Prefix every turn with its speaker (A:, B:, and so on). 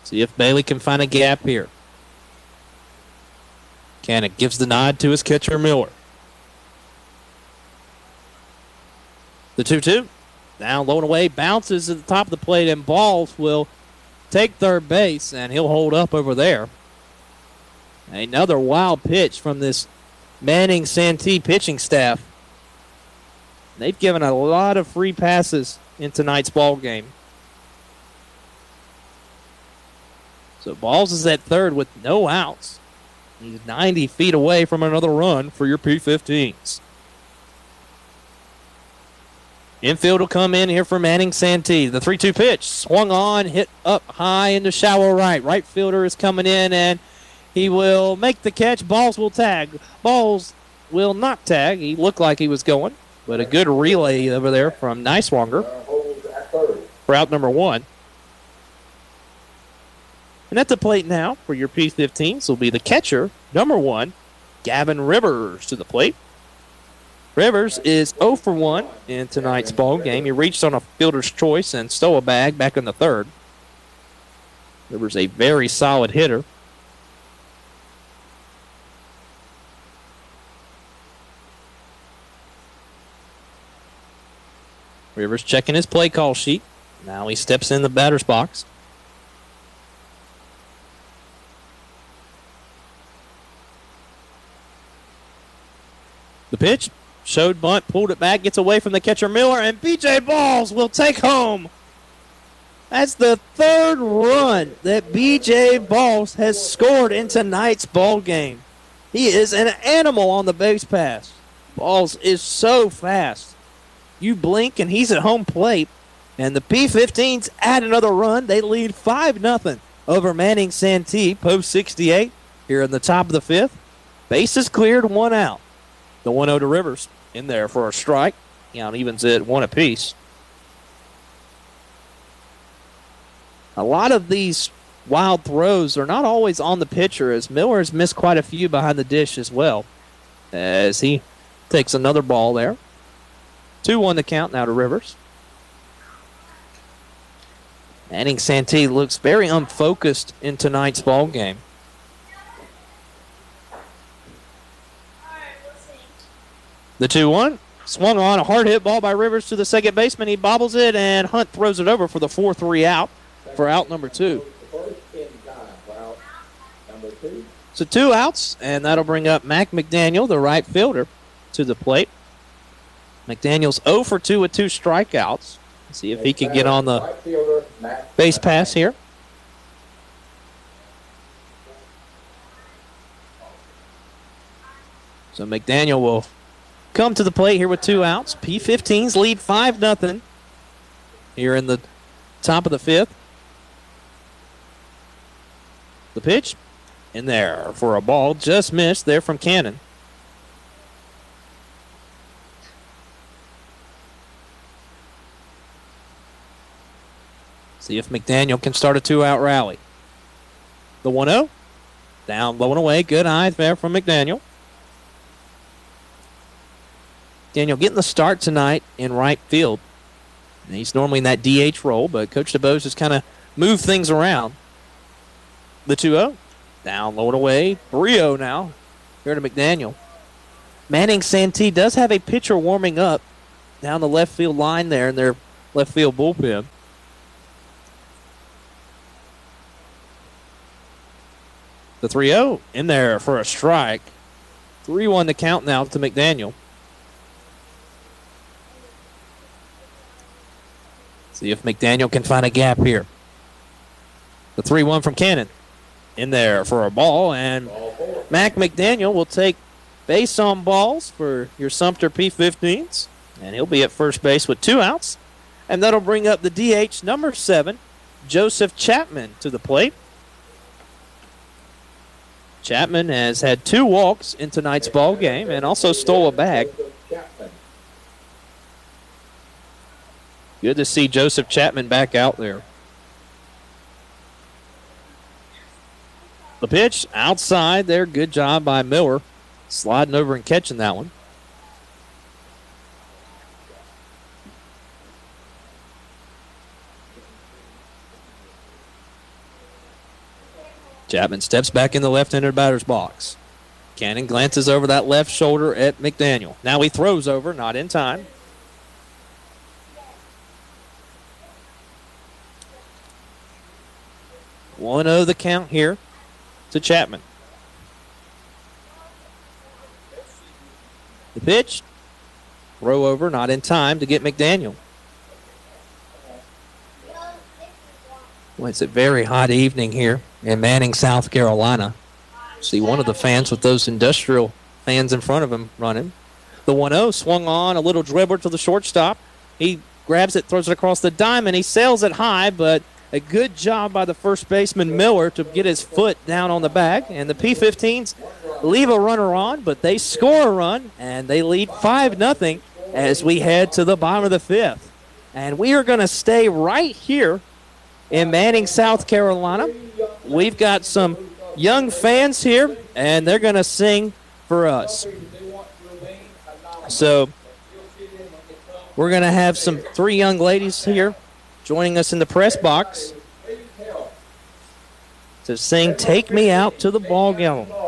A: See if Bailey can find a gap here. Cannon gives the nod to his catcher, Miller. The 2-2. Down low and away. Bounces at the top of the plate, and Balls will take third base, and he'll hold up over there. Another wild pitch from this Manning Santee pitching staff. They've given a lot of free passes in tonight's ball game. So Balls is at third with no outs. He's 90 feet away from another run for your P15s. Infield will come in here for Manning Santee. The 3-2 pitch swung on, hit up high into shallow right. Right fielder is coming in, and he will make the catch. Balls will tag. Balls will not tag. He looked like he was going, but a good relay over there from Niswanger for out number 1. And at the plate now for your P15s will be the catcher, number 1, Gavin Rivers to the plate. Rivers is 0 for 1 in tonight's ball game. He reached on a fielder's choice and stole a bag back in the third. Rivers a very solid hitter. Rivers checking his play call sheet. Now he steps in the batter's box. The pitch, showed bunt, pulled it back, gets away from the catcher Miller, and B.J. Balls will take home. That's the third run that B.J. Balls has scored in tonight's ball game. He is an animal on the base pass. Balls is so fast. You blink and he's at home plate, and the P15s add another run. They lead 5-0 over Manning Santee, post 68 here in the top of the 5th. Bases cleared, 1 out. The 1-0 to Rivers in there for a strike. Count evens it 1 apiece. A lot of these wild throws are not always on the pitcher, as Miller has missed quite a few behind the dish as well, as he takes another ball there. 2-1 the count now to Rivers. Manning Santee looks very unfocused in tonight's ball game. The 2-1 swung on, a hard hit ball by Rivers to the second baseman. He bobbles it, and Hunt throws it over for the 4-3 out for out number 2. So 2 outs, and that'll bring up Mac McDaniel, the right fielder, to the plate. McDaniel's 0 for 2 with 2 strikeouts. Let's see if he can get on the base pass here. So McDaniel will come to the plate here with 2 outs. P15s lead 5-0 here in the top of the 5th. The pitch in there for a ball, just missed there from Cannon. See if McDaniel can start a 2-out rally. The 1-0, down low and away, good eye there from McDaniel. Daniel getting the start tonight in right field. He's normally in that DH role, but Coach DeBose has kind of moved things around. The 2-0, down, low and away. 3-0 now here to McDaniel. Manning Santee does have a pitcher warming up down the left field line there in their left field bullpen. The 3-0 in there for a strike. 3-1 the count now to McDaniel. See if McDaniel can find a gap here. The 3-1 from Cannon. In there for a ball, and Mac McDaniel will take base on balls for your Sumter P15s, and he'll be at first base with 2 outs. And that'll bring up the DH, number 7, Joseph Chapman, to the plate. Chapman has had 2 walks in tonight's ball game and also stole a bag. Good to see Joseph Chapman back out there. The pitch outside there. Good job by Miller. Sliding over and catching that one. Chapman steps back in the left-handed batter's box. Cannon glances over that left shoulder at McDaniel. Now he throws over, not in time. One-0 the count here to Chapman. The pitch, throw over, not in time to get McDaniel. Well, it's a very hot evening here in Manning, South Carolina. See one of the fans with those industrial fans in front of him running. The 1-0 swung on, a little dribbler to the shortstop. He grabs it, throws it across the diamond. He sails it high, but a good job by the first baseman Miller to get his foot down on the bag. And the P-15s leave a runner on, but they score a run, and they lead 5-0 as we head to the bottom of the fifth. And we are going to stay right here in Manning, South Carolina. We've got some young fans here, and they're going to sing for us. So we're going to have three young ladies here joining us in the press box to sing "Take Me Out to the Ball Game."